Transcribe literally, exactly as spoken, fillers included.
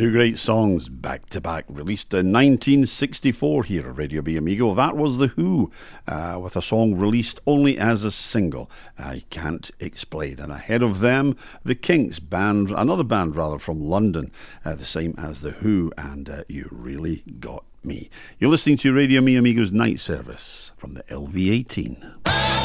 Two great songs back to back, released in nineteen sixty-four here at Radio B Amigo. That was The Who, uh, with a song released only as a single, I Can't Explain. And ahead of them, The Kinks, band, another band rather from London, uh, the same as The Who, and uh, You Really Got Me. You're listening to Radio Me Amigo's Night Service from the L V eighteen.